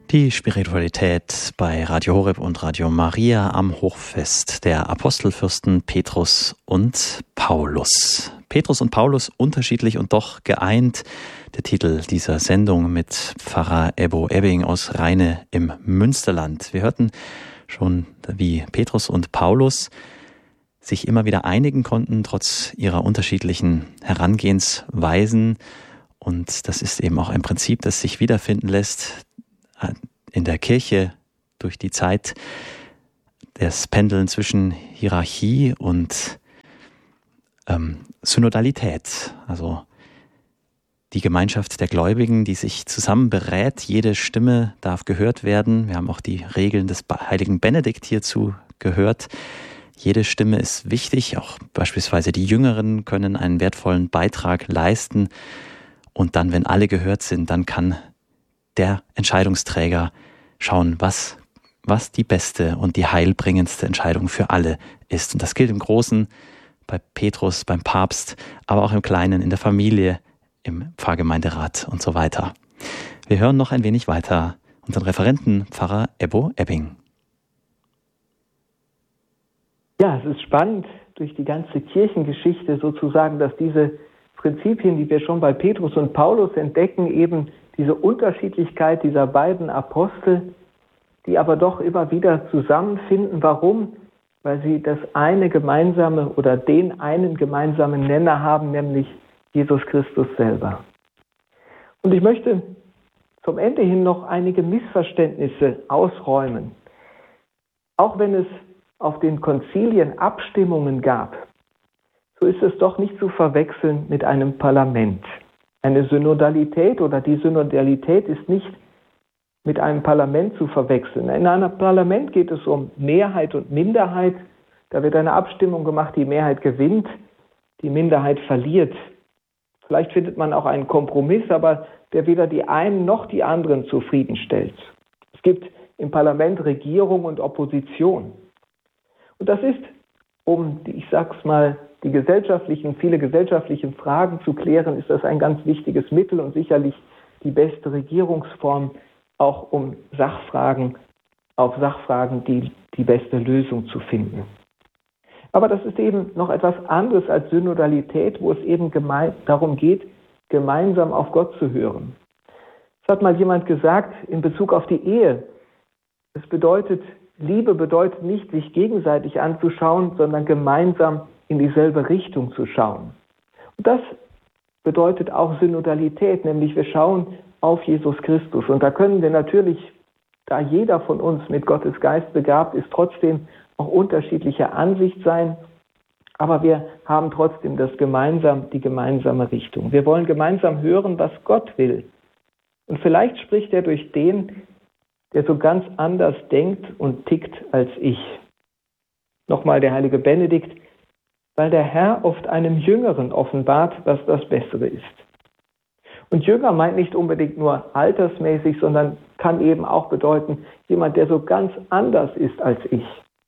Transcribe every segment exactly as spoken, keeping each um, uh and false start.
Die Spiritualität bei Radio Horeb und Radio Maria am Hochfest der Apostelfürsten Petrus und Paulus. Petrus und Paulus unterschiedlich und doch geeint. Der Titel dieser Sendung mit Pfarrer Ebbo Ebbing aus Rheine im Münsterland. Wir hörten schon, wie Petrus und Paulus sich immer wieder einigen konnten, trotz ihrer unterschiedlichen Herangehensweisen. Und das ist eben auch ein Prinzip, das sich wiederfinden lässt in der Kirche durch die Zeit, das Pendeln zwischen Hierarchie und ähm, Synodalität, also die Gemeinschaft der Gläubigen, die sich zusammen berät. Jede Stimme darf gehört werden. Wir haben auch die Regeln des heiligen Benedikt hierzu gehört. Jede Stimme ist wichtig, auch beispielsweise die Jüngeren können einen wertvollen Beitrag leisten. Und dann, wenn alle gehört sind, dann kann der Entscheidungsträger schauen, was, was die beste und die heilbringendste Entscheidung für alle ist. Und das gilt im Großen bei Petrus, beim Papst, aber auch im Kleinen, in der Familie, im Pfarrgemeinderat und so weiter. Wir hören noch ein wenig weiter unseren Referenten Pfarrer Ebbo Ebbing. Ja, es ist spannend, durch die ganze Kirchengeschichte sozusagen, dass diese Prinzipien, die wir schon bei Petrus und Paulus entdecken, eben diese Unterschiedlichkeit dieser beiden Apostel, die aber doch immer wieder zusammenfinden. Warum? Weil sie das eine gemeinsame oder den einen gemeinsamen Nenner haben, nämlich Jesus Christus selber. Und ich möchte zum Ende hin noch einige Missverständnisse ausräumen. Auch wenn es auf den Konzilien Abstimmungen gab, so ist es doch nicht zu verwechseln mit einem Parlament. Eine Synodalität oder die Synodalität ist nicht mit einem Parlament zu verwechseln. In einem Parlament geht es um Mehrheit und Minderheit. Da wird eine Abstimmung gemacht, die Mehrheit gewinnt, die Minderheit verliert. Vielleicht findet man auch einen Kompromiss, aber der weder die einen noch die anderen zufriedenstellt. Es gibt im Parlament Regierung und Opposition. Und das ist, um, ich sag's mal, die gesellschaftlichen, viele gesellschaftlichen Fragen zu klären, ist das ein ganz wichtiges Mittel und sicherlich die beste Regierungsform, auch um Sachfragen, auf Sachfragen die, die beste Lösung zu finden. Aber das ist eben noch etwas anderes als Synodalität, wo es eben geme- darum geht, gemeinsam auf Gott zu hören. Es hat mal jemand gesagt in Bezug auf die Ehe, es bedeutet, Liebe bedeutet nicht, sich gegenseitig anzuschauen, sondern gemeinsam in dieselbe Richtung zu schauen. Und das bedeutet auch Synodalität, nämlich wir schauen auf Jesus Christus. Und da können wir natürlich, da jeder von uns mit Gottes Geist begabt ist, trotzdem auch unterschiedlicher Ansicht sein, aber wir haben trotzdem das gemeinsam, die gemeinsame Richtung. Wir wollen gemeinsam hören, was Gott will. Und vielleicht spricht er durch den, der so ganz anders denkt und tickt als ich. Nochmal der heilige Benedikt, weil der Herr oft einem Jüngeren offenbart, was das Bessere ist. Und Jünger meint nicht unbedingt nur altersmäßig, sondern kann eben auch bedeuten, jemand, der so ganz anders ist als ich.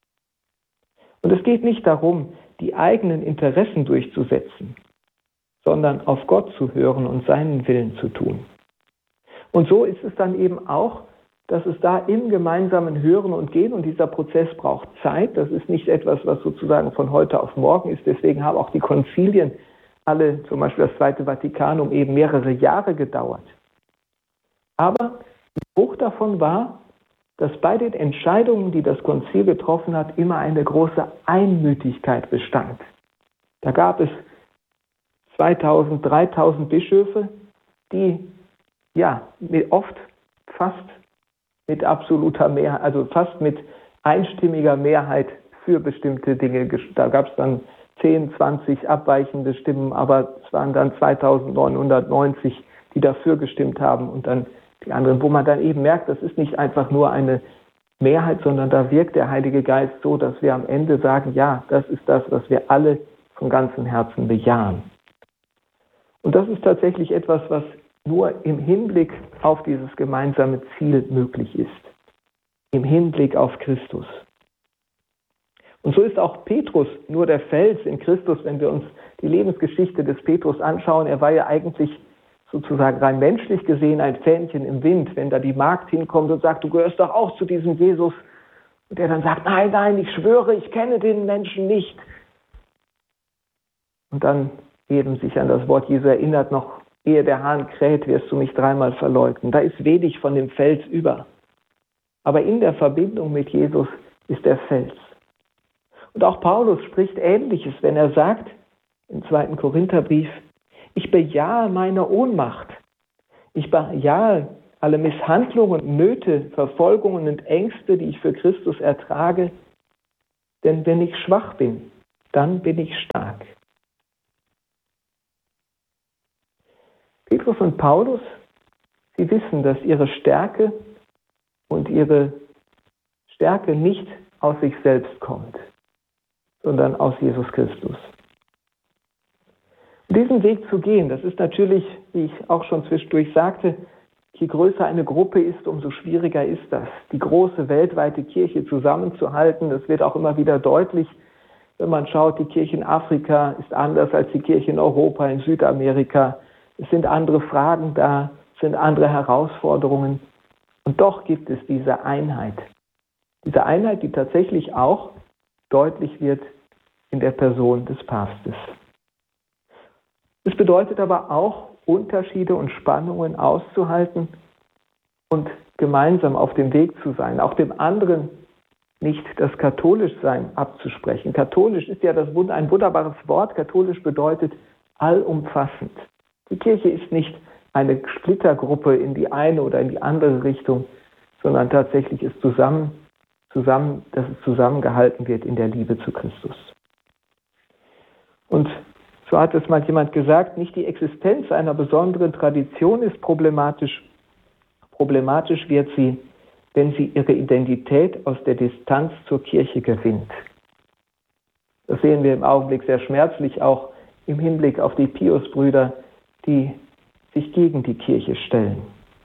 Und es geht nicht darum, die eigenen Interessen durchzusetzen, sondern auf Gott zu hören und seinen Willen zu tun. Und so ist es dann eben auch, dass es da im gemeinsamen Hören und Gehen, und dieser Prozess braucht Zeit, das ist nicht etwas, was sozusagen von heute auf morgen ist, deswegen haben auch die Konzilien alle, zum Beispiel das Zweite Vatikanum, eben mehrere Jahre gedauert. Aber die Frucht davon war, dass bei den Entscheidungen, die das Konzil getroffen hat, immer eine große Einmütigkeit bestand. Da gab es zweitausend, dreitausend Bischöfe, die ja oft fast mit absoluter Mehrheit, also fast mit einstimmiger Mehrheit für bestimmte Dinge. Da gab es dann zehn, zwanzig abweichende Stimmen, aber es waren dann zweitausendneunhundertneunzig, die dafür gestimmt haben und dann die anderen, wo man dann eben merkt, das ist nicht einfach nur eine Mehrheit, sondern da wirkt der Heilige Geist so, dass wir am Ende sagen, ja, das ist das, was wir alle von ganzem Herzen bejahen. Und das ist tatsächlich etwas, was nur im Hinblick auf dieses gemeinsame Ziel möglich ist. Im Hinblick auf Christus. Und so ist auch Petrus nur der Fels in Christus, wenn wir uns die Lebensgeschichte des Petrus anschauen. Er war ja eigentlich sozusagen rein menschlich gesehen ein Fähnchen im Wind, wenn da die Magd hinkommt und sagt, du gehörst doch auch zu diesem Jesus. Und der dann sagt, nein, nein, ich schwöre, ich kenne den Menschen nicht. Und dann eben sich an das Wort Jesu erinnert, noch ehe der Hahn kräht, wirst du mich dreimal verleugnen. Da ist wenig von dem Fels über. Aber in der Verbindung mit Jesus ist der Fels. Und auch Paulus spricht Ähnliches, wenn er sagt, im zweiten Korintherbrief, ich bejahe meine Ohnmacht. Ich bejahe alle Misshandlungen, Nöte, Verfolgungen und Ängste, die ich für Christus ertrage. Denn wenn ich schwach bin, dann bin ich stark. Petrus und Paulus, sie wissen, dass ihre Stärke und ihre Stärke nicht aus sich selbst kommt, sondern aus Jesus Christus. Diesen Weg zu gehen, das ist natürlich, wie ich auch schon zwischendurch sagte, je größer eine Gruppe ist, umso schwieriger ist das, die große weltweite Kirche zusammenzuhalten. Das wird auch immer wieder deutlich, wenn man schaut, die Kirche in Afrika ist anders als die Kirche in Europa, in Südamerika. Es sind andere Fragen da, es sind andere Herausforderungen. Und doch gibt es diese Einheit. Diese Einheit, die tatsächlich auch deutlich wird in der Person des Papstes. Es bedeutet aber auch, Unterschiede und Spannungen auszuhalten und gemeinsam auf dem Weg zu sein, auch dem anderen nicht das Katholischsein abzusprechen. Katholisch ist ja das, ein wunderbares Wort. Katholisch bedeutet allumfassend. Die Kirche ist nicht eine Splittergruppe in die eine oder in die andere Richtung, sondern tatsächlich ist zusammen, zusammen, dass es zusammengehalten wird in der Liebe zu Christus. Und so hat es mal jemand gesagt, nicht die Existenz einer besonderen Tradition ist problematisch. Problematisch wird sie, wenn sie ihre Identität aus der Distanz zur Kirche gewinnt. Das sehen wir im Augenblick sehr schmerzlich, auch im Hinblick auf die Piusbrüder, die sich gegen die Kirche stellen.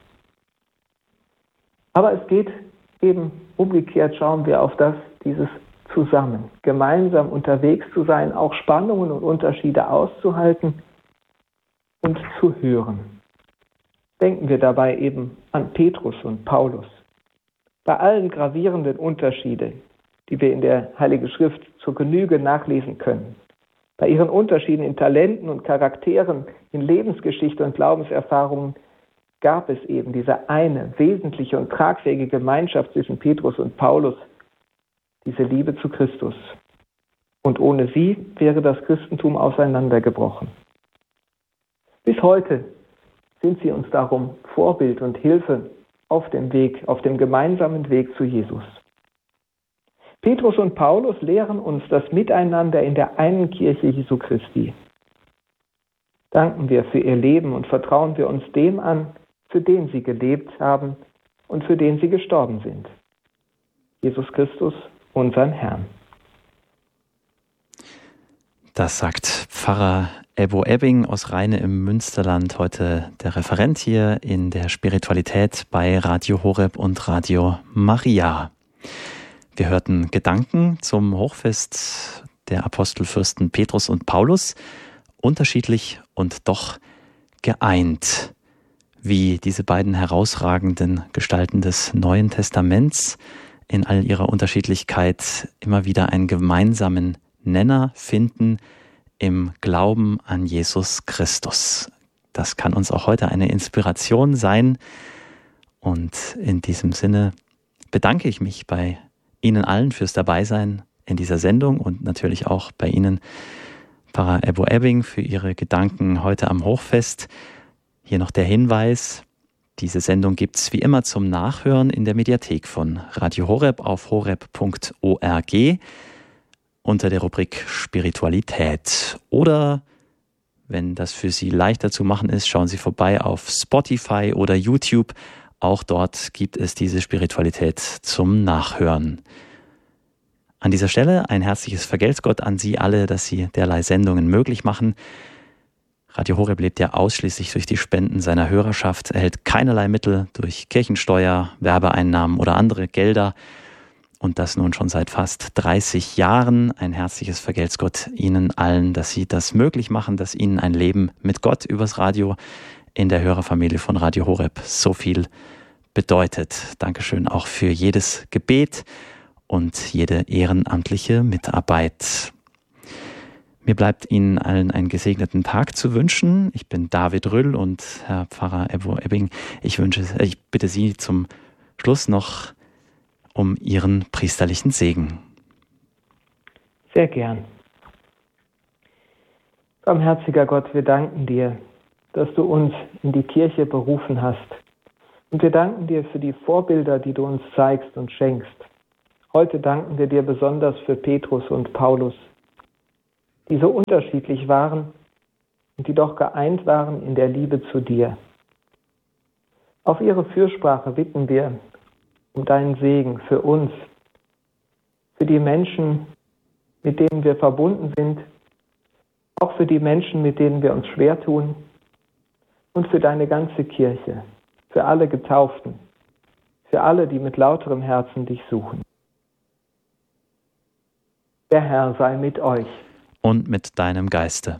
Aber es geht eben umgekehrt, schauen wir auf das, dieses zusammen, gemeinsam unterwegs zu sein, auch Spannungen und Unterschiede auszuhalten und zu hören. Denken wir dabei eben an Petrus und Paulus. Bei allen gravierenden Unterschieden, die wir in der Heiligen Schrift zur Genüge nachlesen können, bei ihren Unterschieden in Talenten und Charakteren, in Lebensgeschichte und Glaubenserfahrungen, gab es eben diese eine wesentliche und tragfähige Gemeinschaft zwischen Petrus und Paulus, diese Liebe zu Christus. Und ohne sie wäre das Christentum auseinandergebrochen. Bis heute sind sie uns darum Vorbild und Hilfe auf dem Weg, auf dem gemeinsamen Weg zu Jesus. Petrus und Paulus lehren uns das Miteinander in der einen Kirche Jesu Christi. Danken wir für ihr Leben und vertrauen wir uns dem an, für den sie gelebt haben und für den sie gestorben sind. Jesus Christus, unseren Herrn. Das sagt Pfarrer Ebbo Ebbing aus Rheine im Münsterland, heute der Referent hier in der Spiritualität bei Radio Horeb und Radio Maria. Wir hörten Gedanken zum Hochfest der Apostelfürsten Petrus und Paulus, unterschiedlich und doch geeint, wie diese beiden herausragenden Gestalten des Neuen Testaments in all ihrer Unterschiedlichkeit immer wieder einen gemeinsamen Nenner finden im Glauben an Jesus Christus. Das kann uns auch heute eine Inspiration sein. Und in diesem Sinne bedanke ich mich bei Ihnen allen fürs Dabeisein in dieser Sendung und natürlich auch bei Ihnen, Pfarrer Ebbo Ebbing, für Ihre Gedanken heute am Hochfest. Hier noch der Hinweis: Diese Sendung gibt es wie immer zum Nachhören in der Mediathek von Radio Horeb auf horeb punkt org unter der Rubrik Spiritualität. Oder, wenn das für Sie leichter zu machen ist, schauen Sie vorbei auf Spotify oder YouTube. Auch dort gibt es diese Spiritualität zum Nachhören. An dieser Stelle ein herzliches Vergelt's Gott an Sie alle, dass Sie derlei Sendungen möglich machen. Radio Horeb lebt ja ausschließlich durch die Spenden seiner Hörerschaft, erhält keinerlei Mittel durch Kirchensteuer, Werbeeinnahmen oder andere Gelder. Und das nun schon seit fast dreißig Jahren. Ein herzliches Vergelt's Gott Ihnen allen, dass Sie das möglich machen, dass Ihnen ein Leben mit Gott übers Radio in der Hörerfamilie von Radio Horeb so viel bedeutet. Dankeschön auch für jedes Gebet und jede ehrenamtliche Mitarbeit. Mir bleibt Ihnen allen einen gesegneten Tag zu wünschen. Ich bin David Rüll und Herr Pfarrer Ebbo Ebbing, ich wünsche, ich bitte Sie zum Schluss noch um Ihren priesterlichen Segen. Sehr gern. Barmherziger Gott, wir danken dir, dass du uns in die Kirche berufen hast. Und wir danken dir für die Vorbilder, die du uns zeigst und schenkst. Heute danken wir dir besonders für Petrus und Paulus, die so unterschiedlich waren und die doch geeint waren in der Liebe zu dir. Auf ihre Fürsprache bitten wir um deinen Segen für uns, für die Menschen, mit denen wir verbunden sind, auch für die Menschen, mit denen wir uns schwer tun und für deine ganze Kirche, für alle Getauften, für alle, die mit lauterem Herzen dich suchen. Der Herr sei mit euch. Und mit deinem Geiste.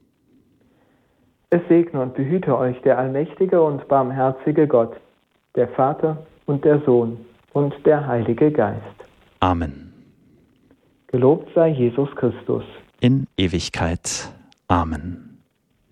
Es segne und behüte euch der allmächtige und barmherzige Gott, der Vater und der Sohn und der Heilige Geist. Amen. Gelobt sei Jesus Christus. In Ewigkeit. Amen.